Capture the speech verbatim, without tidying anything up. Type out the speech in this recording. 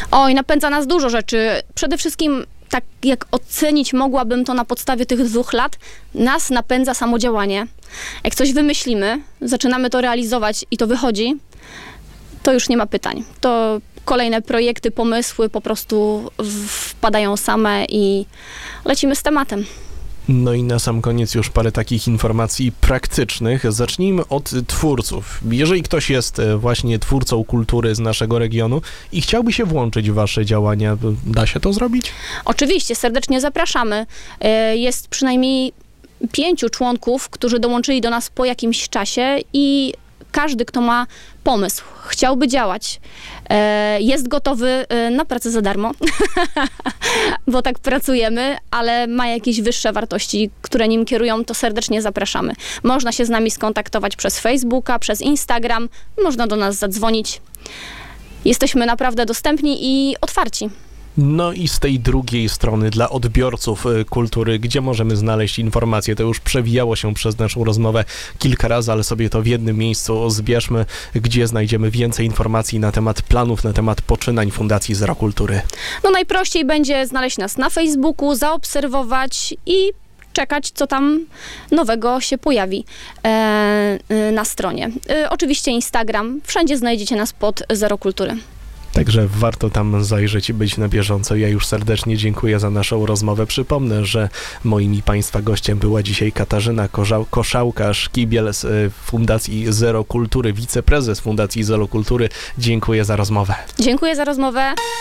Oj, napędza nas dużo rzeczy. Przede wszystkim, tak jak ocenić mogłabym to na podstawie tych dwóch lat, nas napędza samodziałanie. Jak coś wymyślimy, zaczynamy to realizować i to wychodzi, to już nie ma pytań. To kolejne projekty, pomysły po prostu wpadają same i lecimy z tematem. No i na sam koniec już parę takich informacji praktycznych. Zacznijmy od twórców. Jeżeli ktoś jest właśnie twórcą kultury z naszego regionu i chciałby się włączyć w wasze działania, da się to zrobić? Oczywiście, serdecznie zapraszamy. Jest przynajmniej pięciu członków, którzy dołączyli do nas po jakimś czasie i każdy, kto ma pomysł, chciałby działać, jest gotowy na pracę za darmo, bo tak pracujemy, ale ma jakieś wyższe wartości, które nim kierują, to serdecznie zapraszamy. Można się z nami skontaktować przez Facebooka, przez Instagram, można do nas zadzwonić. Jesteśmy naprawdę dostępni i otwarci. No i z tej drugiej strony dla odbiorców kultury, gdzie możemy znaleźć informacje, to już przewijało się przez naszą rozmowę kilka razy, ale sobie to w jednym miejscu zbierzmy, gdzie znajdziemy więcej informacji na temat planów, na temat poczynań Fundacji Zero Kultury. No najprościej będzie znaleźć nas na Facebooku, zaobserwować i czekać, co tam nowego się pojawi e, na stronie. E, oczywiście Instagram, wszędzie znajdziecie nas pod Zero Kultury. Także warto tam zajrzeć i być na bieżąco. Ja już serdecznie dziękuję za naszą rozmowę. Przypomnę, że moim i Państwa gościem była dzisiaj Katarzyna Koszałka-Szkibiel z Fundacji Zero Kultury, wiceprezes Fundacji Zero Kultury. Dziękuję za rozmowę. Dziękuję za rozmowę.